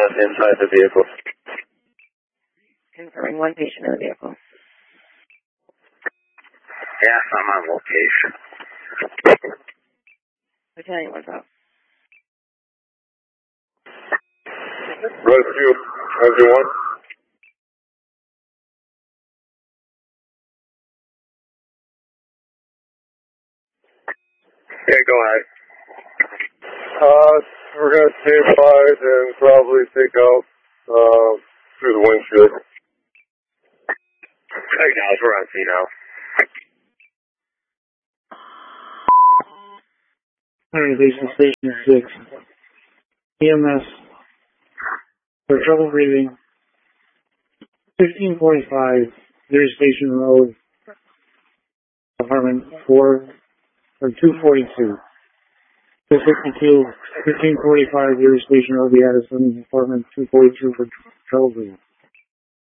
that's inside the vehicle. Confirming one patient in the vehicle. Yes, I'm on location. Battalion, what's up? Rescue, everyone. Yeah, go ahead. We're going to stabilize and probably take out through the windshield. Hey guys, we're on scene now. Organization Station 6. EMS for trouble breathing. 1545, Erie Station Road, apartment 4, or 242. 252, 1545, Erie Station Road, Addison, apartment 242 for trouble breathing.